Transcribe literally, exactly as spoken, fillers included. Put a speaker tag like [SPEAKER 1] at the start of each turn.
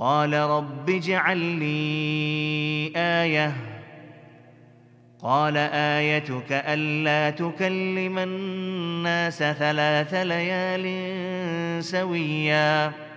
[SPEAKER 1] قال رب اجعل لي آية قال آيتك ألا تكلم الناس ثلاث ليال سويا